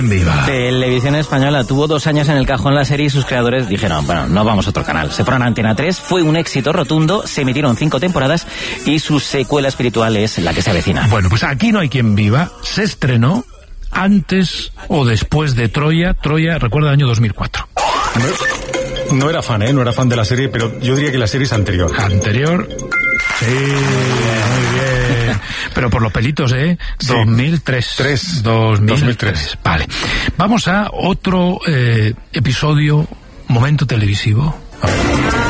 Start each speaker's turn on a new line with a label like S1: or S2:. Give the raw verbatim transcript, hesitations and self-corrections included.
S1: Viva.
S2: Televisión Española tuvo dos años en el cajón la serie y sus creadores dijeron, bueno, no vamos a otro canal. Se fueron a Antena tres, fue un éxito rotundo, se emitieron cinco temporadas y su secuela espiritual es La que se avecina.
S1: Bueno, pues Aquí no hay quien viva se estrenó antes o después de Troya. Troya, recuerda, el año dos mil cuatro.
S3: No, no era fan, ¿eh? No era fan de la serie, pero yo diría que la serie es anterior.
S1: Anterior... Sí, muy bien. Pero por los pelitos, ¿eh?
S3: Sí.
S1: dos mil tres.
S3: Tres.
S1: dos mil tres.
S3: dos mil tres.
S1: Vale. Vamos a otro eh, episodio, momento televisivo.